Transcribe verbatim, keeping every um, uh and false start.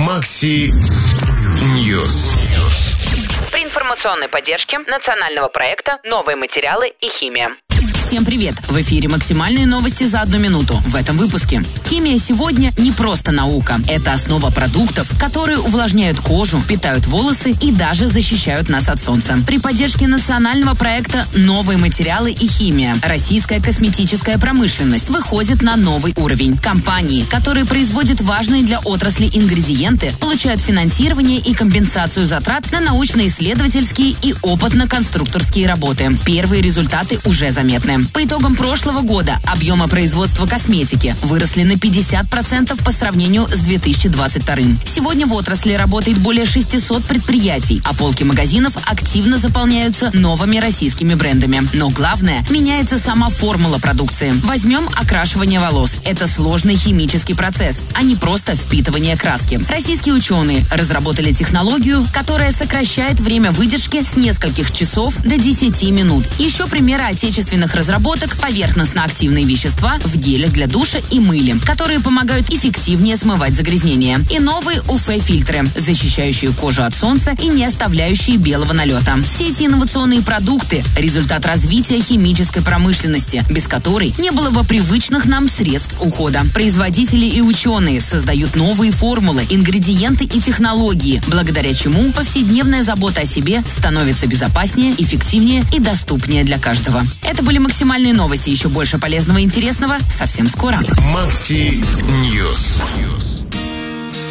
Макси Ньюс. При информационной поддержке национального проекта «Новые материалы и химия». Всем привет! В эфире максимальные новости за одну минуту. В этом выпуске. Химия сегодня не просто наука. Это основа продуктов, которые увлажняют кожу, питают волосы и даже защищают нас от солнца. При поддержке национального проекта «Новые материалы и химия» российская косметическая промышленность выходит на новый уровень. Компании, которые производят важные для отрасли ингредиенты, получают финансирование и компенсацию затрат на научно-исследовательские и опытно-конструкторские работы. Первые результаты уже заметны. По итогам прошлого года объемы производства косметики выросли на пятьдесят процентов по сравнению с две тысячи двадцать вторым. Сегодня в отрасли работает более шестисот предприятий, а полки магазинов активно заполняются новыми российскими брендами. Но главное, меняется сама формула продукции. Возьмем окрашивание волос. Это сложный химический процесс, а не просто впитывание краски. Российские ученые разработали технологию, которая сокращает время выдержки с нескольких часов до десяти минут. Еще примеры отечественных разработок поверхностно-активные вещества в гелях для душа и мыле, которые помогают эффективнее смывать загрязнения. И новые ю эф фильтры, защищающие кожу от солнца и не оставляющие белого налета. Все эти инновационные продукты – результат развития химической промышленности, без которой не было бы привычных нам средств ухода. Производители и ученые создают новые формулы, ингредиенты и технологии, благодаря чему повседневная забота о себе становится безопаснее, эффективнее и доступнее для каждого. Это были максимальные новости. Еще больше полезного и интересного совсем скоро. Макси Ньюс.